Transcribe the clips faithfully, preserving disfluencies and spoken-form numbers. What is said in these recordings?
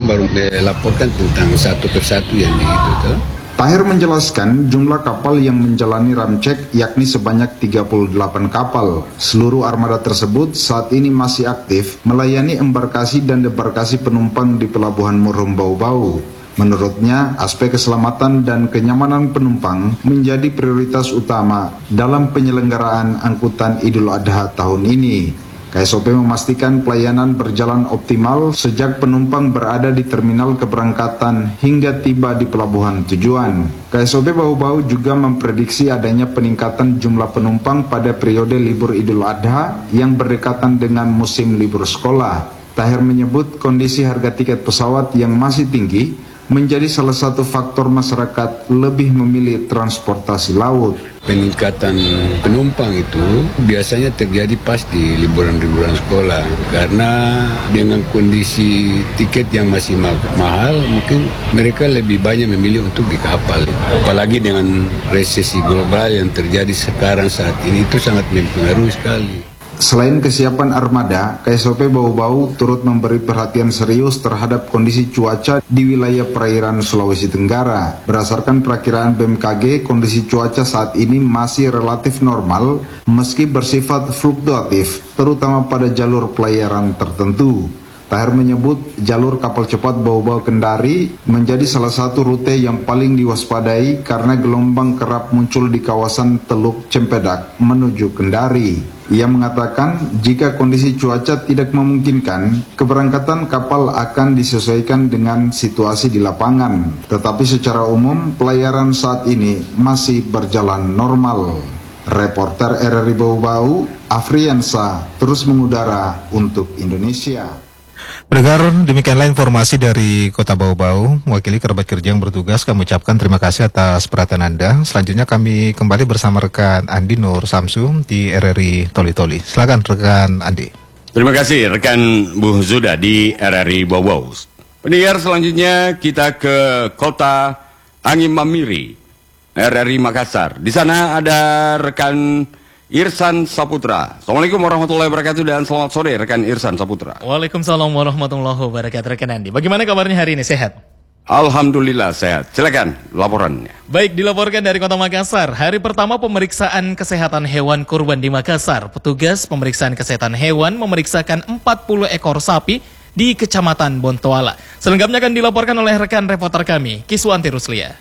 baru melaporkan tentang satu persatu yang itu tuh. Tahir menjelaskan jumlah kapal yang menjalani ramcek yakni sebanyak tiga puluh delapan kapal. Seluruh armada tersebut saat ini masih aktif melayani embarkasi dan debarkasi penumpang di Pelabuhan Murum Bau-Bau. Menurutnya, aspek keselamatan dan kenyamanan penumpang menjadi prioritas utama dalam penyelenggaraan angkutan Idul Adha tahun ini. K S O P memastikan pelayanan berjalan optimal sejak penumpang berada di terminal keberangkatan hingga tiba di pelabuhan tujuan. K S O P Bau-Bau juga memprediksi adanya peningkatan jumlah penumpang pada periode libur Idul Adha yang berdekatan dengan musim libur sekolah. Tahir menyebut kondisi harga tiket pesawat yang masih tinggi menjadi salah satu faktor masyarakat lebih memilih transportasi laut. Peningkatan penumpang itu biasanya terjadi pas di liburan-liburan sekolah, karena dengan kondisi tiket yang masih ma- mahal, mungkin mereka lebih banyak memilih untuk di kapal. Apalagi dengan resesi global yang terjadi sekarang saat ini, itu sangat mempengaruhi sekali. Selain kesiapan armada, K S O P Bau-Bau turut memberi perhatian serius terhadap kondisi cuaca di wilayah perairan Sulawesi Tenggara. Berdasarkan perakiraan B M K G, kondisi cuaca saat ini masih relatif normal meski bersifat fluktuatif, terutama pada jalur pelayaran tertentu. Tahir menyebut jalur kapal cepat Bau-Bau Kendari menjadi salah satu rute yang paling diwaspadai karena gelombang kerap muncul di kawasan Teluk Cempedak menuju Kendari. Ia mengatakan jika kondisi cuaca tidak memungkinkan, keberangkatan kapal akan disesuaikan dengan situasi di lapangan. Tetapi secara umum pelayaran saat ini masih berjalan normal. Reporter R R I Bau-Bau, Afriansa, terus mengudara untuk Indonesia. Pendengar, demikianlah informasi dari Kota Bau-Bau. Mewakili kerabat kerja yang bertugas, kami ucapkan terima kasih atas perhatian Anda. Selanjutnya kami kembali bersama rekan Andi Nur Samsu di R R I Toli-Toli. Silakan rekan Andi. Terima kasih rekan Bu Zuda di R R I Bau-Bau. Pendengar, selanjutnya kita ke Kota Angin Mamiri, R R I Makassar. Di sana ada rekan Irsan Saputra. Assalamualaikum warahmatullahi wabarakatuh dan selamat sore rekan Irsan Saputra. Waalaikumsalam warahmatullahi wabarakatuh rekan Andi. Bagaimana kabarnya hari ini, sehat? Alhamdulillah sehat. Silakan laporannya. Baik, dilaporkan dari Kota Makassar. Hari pertama pemeriksaan kesehatan hewan kurban di Makassar. Petugas pemeriksaan kesehatan hewan memeriksakan empat puluh ekor sapi di Kecamatan Bontoala. Selengkapnya akan dilaporkan oleh rekan reporter kami, Kiswanti Ruslia.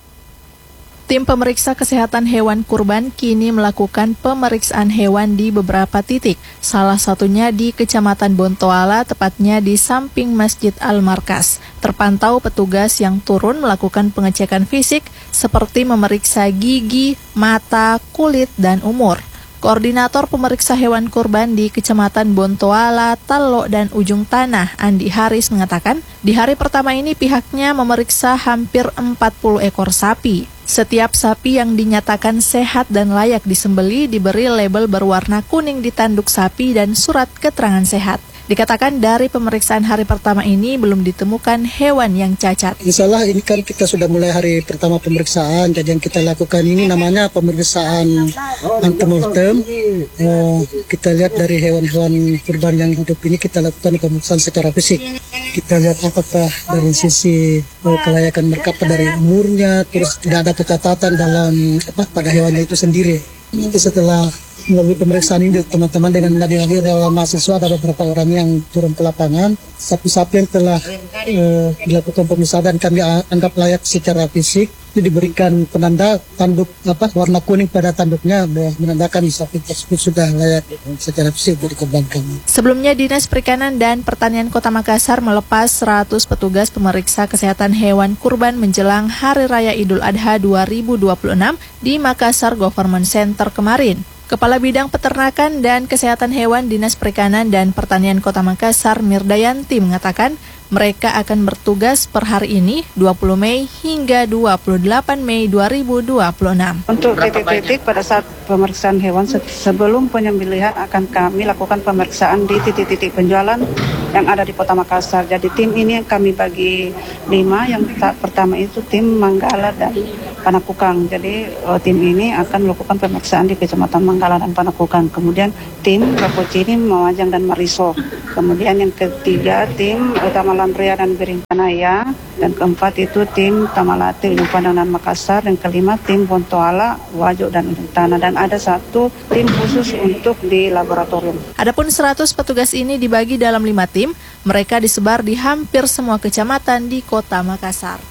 Tim pemeriksa kesehatan hewan kurban kini melakukan pemeriksaan hewan di beberapa titik. Salah satunya di Kecamatan Bontoala, tepatnya di samping Masjid Al-Markas. Terpantau petugas yang turun melakukan pengecekan fisik seperti memeriksa gigi, mata, kulit, dan umur. Koordinator pemeriksa hewan kurban di Kecamatan Bontoala, Tallo, dan Ujung Tanah, Andi Haris mengatakan, di hari pertama ini pihaknya memeriksa hampir empat puluh ekor sapi. Setiap sapi yang dinyatakan sehat dan layak disembeli diberi label berwarna kuning di tanduk sapi dan surat keterangan sehat. Dikatakan dari pemeriksaan hari pertama ini belum ditemukan hewan yang cacat. Insya Allah ini kan kita sudah mulai hari pertama pemeriksaan. Jadi yang kita lakukan ini namanya pemeriksaan antemortem. Eh, kita lihat dari hewan-hewan kurban yang hidup ini kita lakukan pemeriksaan secara fisik. Kita lihat apakah dari sisi eh, kelayakan mereka dari umurnya, terus tidak ada kecacatan dalam apa pada hewannya itu sendiri. Nanti setelah melalui pemeriksaan ini teman-teman dengan hadir dalam mahasiswa ada beberapa orang yang turun ke lapangan. Sapi-sapi yang telah eh, dilakukan pemeriksaan dan kami anggap layak secara fisik itu diberikan penanda tanduk apa warna kuning pada tanduknya menandakan sapi tersebut sudah layak secara fisik untuk dikembangkan. Sebelumnya Dinas Perikanan dan Pertanian Kota Makassar melepas seratus petugas pemeriksa kesehatan hewan kurban menjelang Hari Raya Idul Adha dua ribu dua puluh enam di Makassar Government Center kemarin. Kepala Bidang Peternakan dan Kesehatan Hewan Dinas Perikanan dan Pertanian Kota Makassar, Mirdayanti, mengatakan mereka akan bertugas per hari ini, dua puluh Mei hingga dua puluh delapan Mei dua ribu dua puluh enam. Untuk titik-titik pada saat pemeriksaan hewan sebelum penyembelihan akan kami lakukan pemeriksaan di titik-titik penjualan yang ada di Kota Makassar. Jadi tim ini yang kami bagi lima, yang pertama itu tim Manggala dan Panakukang. Jadi uh, tim ini akan melakukan pemeriksaan di Kecamatan Manggala dan Panakukang. Kemudian tim Rapocini, Mawajang dan Mariso. Kemudian yang ketiga tim uh, Tamalandria dan Biringkanaya. Dan keempat itu tim Tamalate, Ujung Pandang dan Makassar. Dan kelima tim Bontoala, Wajo dan Ujung Tanah. Dan ada satu tim khusus untuk di laboratorium. Adapun seratus petugas ini dibagi dalam lima tim. Mereka disebar di hampir semua kecamatan di Kota Makassar.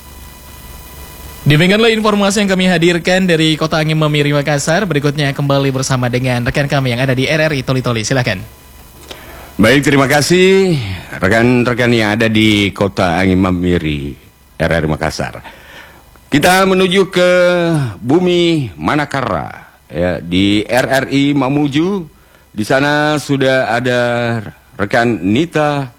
Demikianlah informasi yang kami hadirkan dari Kota Angin Mamiri, Makassar. Berikutnya kembali bersama dengan rekan kami yang ada di R R I Toli-Toli. Silakan. Baik, terima kasih rekan-rekan yang ada di Kota Angin Mamiri, R R I Makassar. Kita menuju ke Bumi Manakara, ya, di R R I Mamuju. Di sana sudah ada rekan Nita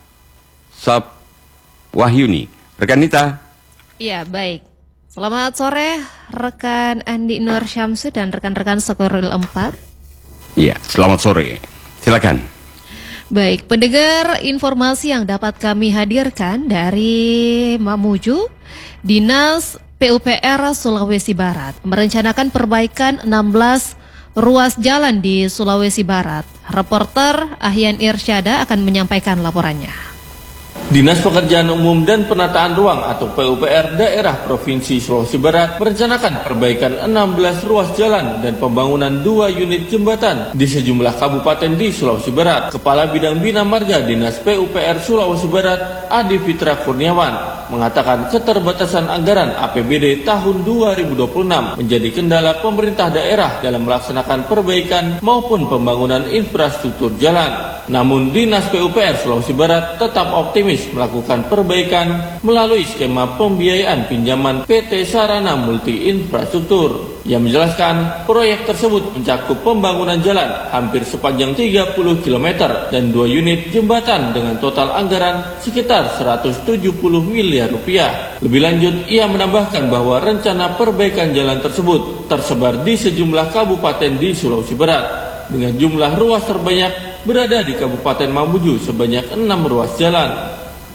Sapwahyuni. Rekan Nita. Iya, baik. Selamat sore rekan Andi Nur Syamsu dan rekan-rekan Sekoril empat. Iya, selamat sore. Silakan. Baik, pendengar, informasi yang dapat kami hadirkan dari Mamuju, Dinas P U P R Sulawesi Barat merencanakan perbaikan enam belas ruas jalan di Sulawesi Barat. Reporter Ahyan Irsyada akan menyampaikan laporannya. Dinas Pekerjaan Umum dan Penataan Ruang atau P U P R Daerah Provinsi Sulawesi Barat merencanakan perbaikan enam belas ruas jalan dan pembangunan dua unit jembatan di sejumlah kabupaten di Sulawesi Barat. Kepala Bidang Bina Marga Dinas P U P R Sulawesi Barat, Adi Fitra Kurniawan, mengatakan keterbatasan anggaran A P B D tahun dua ribu dua puluh enam menjadi kendala pemerintah daerah dalam melaksanakan perbaikan maupun pembangunan infrastruktur jalan. Namun Dinas P U P R Sulawesi Barat tetap optimis melakukan perbaikan melalui skema pembiayaan pinjaman P T Sarana Multi Infrastruktur. Ia menjelaskan proyek tersebut mencakup pembangunan jalan hampir sepanjang tiga puluh kilometer dan dua unit jembatan dengan total anggaran sekitar seratus tujuh puluh miliar rupiah. Lebih lanjut, ia menambahkan bahwa rencana perbaikan jalan tersebut tersebar di sejumlah kabupaten di Sulawesi Barat dengan jumlah ruas terbanyak berada di Kabupaten Mamuju sebanyak enam ruas jalan.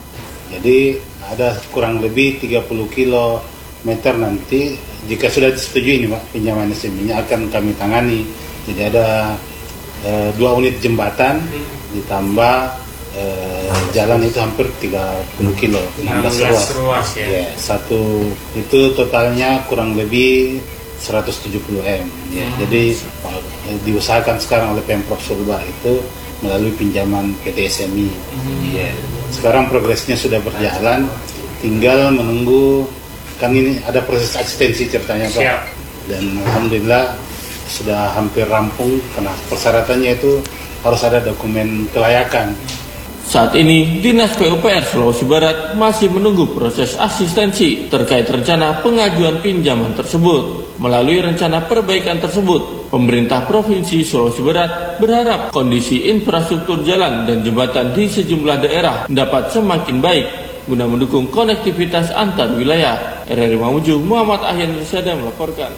Jadi ada kurang lebih tiga puluh kilometer nanti jika sudah disetujui ini Pak pinjaman S M I-nya akan kami tangani. Jadi ada e, dua unit jembatan ditambah e, jalan itu hampir tiga puluh kilo, enam belas ruas. ruas ya. Ya, satu itu totalnya kurang lebih seratus tujuh puluh M. Ya, hmm. Jadi diusahakan sekarang oleh Pemprov Sulbar itu melalui pinjaman P T S M I. Hmm. Ya. Sekarang progresnya sudah berjalan, tinggal menunggu, kan ini ada proses asistensi ceritanya Pak. Siap. Dan alhamdulillah sudah hampir rampung karena persyaratannya itu harus ada dokumen kelayakan. Saat ini, Dinas P U P R Sulawesi Barat masih menunggu proses asistensi terkait rencana pengajuan pinjaman tersebut. Melalui rencana perbaikan tersebut, pemerintah Provinsi Sulawesi Barat berharap kondisi infrastruktur jalan dan jembatan di sejumlah daerah dapat semakin baik guna mendukung konektivitas antar wilayah. R R I Mamuju, Muhammad Ahyan Irsada melaporkan.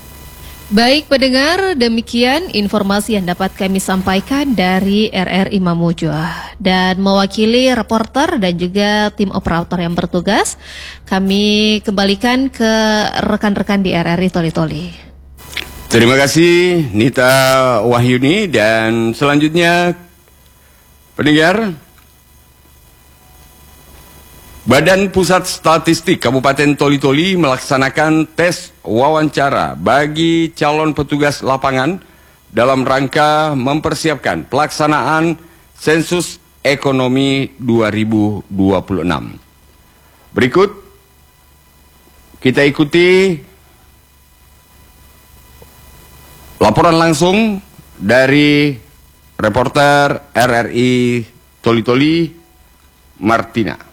Baik pendengar, demikian informasi yang dapat kami sampaikan dari R R I Mamuju. Dan mewakili reporter dan juga tim operator yang bertugas, kami kembalikan ke rekan-rekan di R R I Toli-Toli. Terima kasih Nita Wahyuni. Dan selanjutnya pendengar, Badan Pusat Statistik Kabupaten Toli-Toli melaksanakan tes wawancara bagi calon petugas lapangan dalam rangka mempersiapkan pelaksanaan sensus ekonomi dua ribu dua puluh enam. Berikut kita ikuti laporan langsung dari reporter R R I Toli-Toli, Martina.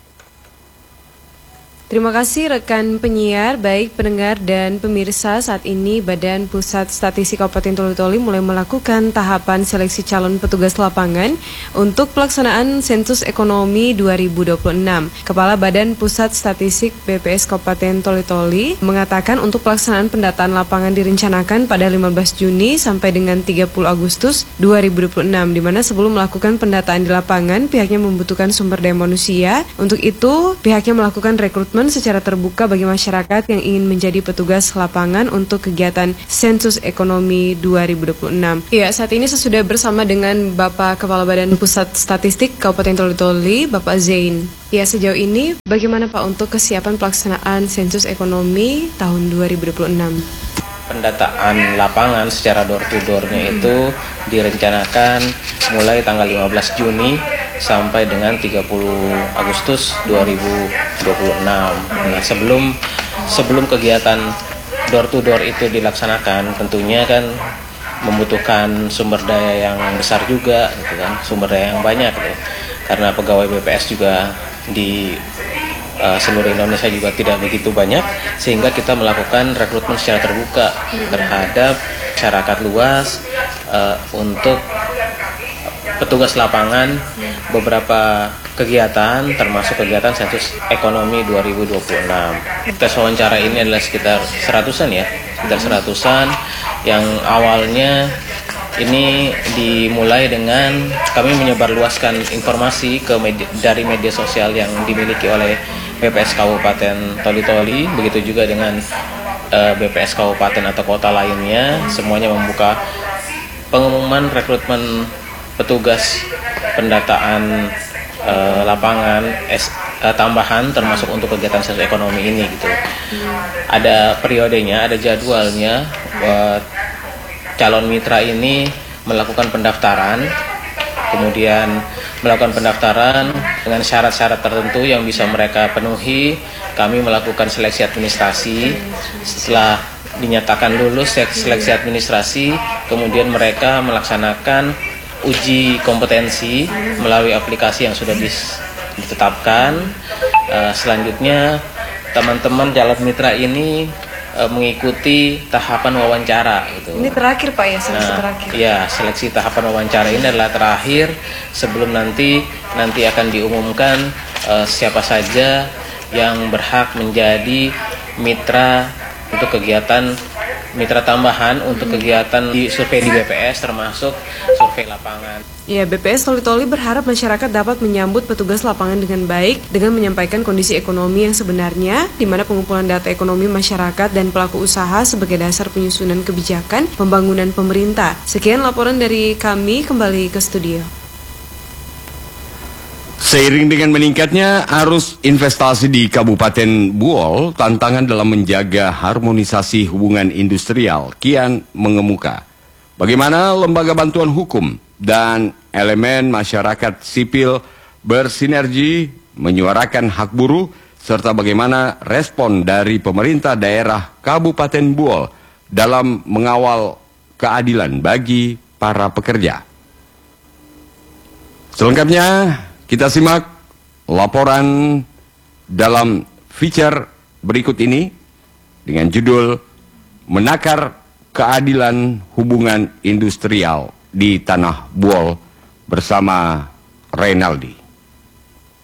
Terima kasih rekan penyiar, baik pendengar dan pemirsa. Saat ini Badan Pusat Statistik Kabupaten Toli-Toli mulai melakukan tahapan seleksi calon petugas lapangan untuk pelaksanaan sensus ekonomi dua ribu dua puluh enam. Kepala Badan Pusat Statistik B P S Kabupaten Toli-Toli mengatakan untuk pelaksanaan pendataan lapangan direncanakan pada lima belas Juni sampai dengan tiga puluh Agustus dua ribu dua puluh enam, di mana sebelum melakukan pendataan di lapangan pihaknya membutuhkan sumber daya manusia. Untuk itu pihaknya melakukan rekrutmen rekrutmen secara terbuka bagi masyarakat yang ingin menjadi petugas lapangan untuk kegiatan sensus ekonomi dua ribu dua puluh enam. Ya, saat ini saya sudah bersama dengan Bapak Kepala Badan Pusat Statistik Kabupaten Toli-Toli, Bapak Zain. Ya, sejauh ini bagaimana Pak untuk kesiapan pelaksanaan sensus ekonomi tahun dua ribu dua puluh enam? Pendataan lapangan secara door-to-door-nya itu direncanakan mulai tanggal lima belas Juni sampai dengan tiga puluh Agustus dua ribu dua puluh enam. Nah, sebelum sebelum kegiatan door-to-door itu dilaksanakan, tentunya kan membutuhkan sumber daya yang besar juga, gitu kan, sumber daya yang banyak, gitu. Karena pegawai B P S juga di Uh, seluruh Indonesia juga tidak begitu banyak, sehingga kita melakukan rekrutmen secara terbuka terhadap masyarakat luas uh, untuk petugas lapangan beberapa kegiatan, termasuk kegiatan sensus ekonomi dua ribu dua puluh enam. Tes wawancara ini adalah sekitar seratusan ya, sekitar seratusan yang awalnya ini dimulai dengan kami menyebarluaskan informasi ke media, dari media sosial yang dimiliki oleh B P S Kabupaten Toli-Toli, begitu juga dengan uh, B P S Kabupaten atau kota lainnya, semuanya membuka pengumuman rekrutmen petugas pendataan uh, lapangan S, uh, tambahan termasuk untuk kegiatan sensus ekonomi ini gitu. Ada periodenya, ada jadwalnya. Buat calon mitra ini melakukan pendaftaran, kemudian melakukan pendaftaran dengan syarat-syarat tertentu yang bisa mereka penuhi. Kami melakukan seleksi administrasi. Setelah dinyatakan lulus seleksi administrasi, kemudian mereka melaksanakan uji kompetensi melalui aplikasi yang sudah ditetapkan. Uh, selanjutnya teman-teman calon mitra ini mengikuti tahapan wawancara gitu. Ini terakhir Pak ya, seleksi nah, terakhir. Ya, seleksi tahapan wawancara ini adalah terakhir sebelum nanti nanti akan diumumkan uh, siapa saja yang berhak menjadi mitra untuk kegiatan mitra tambahan untuk kegiatan di survei di B P S termasuk survei lapangan. Ya, B P S Toli-Toli berharap masyarakat dapat menyambut petugas lapangan dengan baik dengan menyampaikan kondisi ekonomi yang sebenarnya, di mana pengumpulan data ekonomi masyarakat dan pelaku usaha sebagai dasar penyusunan kebijakan pembangunan pemerintah. Sekian laporan dari kami, kembali ke studio. Seiring dengan meningkatnya arus investasi di Kabupaten Buol, tantangan dalam menjaga harmonisasi hubungan industrial kian mengemuka. Bagaimana lembaga bantuan hukum dan elemen masyarakat sipil bersinergi menyuarakan hak buruh, serta bagaimana respon dari pemerintah daerah Kabupaten Buol dalam mengawal keadilan bagi para pekerja. Selengkapnya kita simak laporan dalam feature berikut ini dengan judul Menakar Keadilan Hubungan Industrial di Tanah Buol bersama Reynaldi.